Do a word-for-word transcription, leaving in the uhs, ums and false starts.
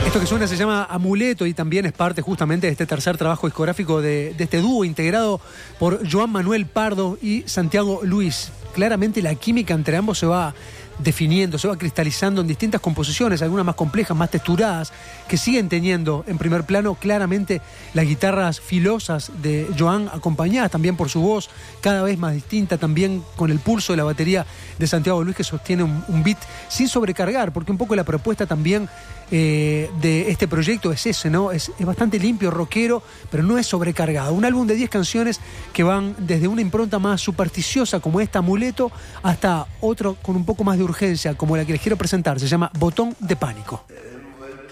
Esto que suena se llama Amuleto y también es parte justamente de este tercer trabajo discográfico de, de este dúo integrado por Joan Manuel Pardo y Santiago Luis. Claramente la química entre ambos se va definiendo, se va cristalizando en distintas composiciones, algunas más complejas, más texturadas, que siguen teniendo en primer plano claramente las guitarras filosas de Joan, acompañadas también por su voz, cada vez más distinta, también con el pulso de la batería de Santiago Luis, que sostiene un, un beat sin sobrecargar, porque un poco la propuesta también eh, de este proyecto es ese, ¿no? Es, es bastante limpio, rockero, pero no es sobrecargado. Un álbum de diez canciones que van desde una impronta más supersticiosa como esta Amuleto hasta otro con un poco más de urgencia como la que les quiero presentar, se llama Botón de Pánico.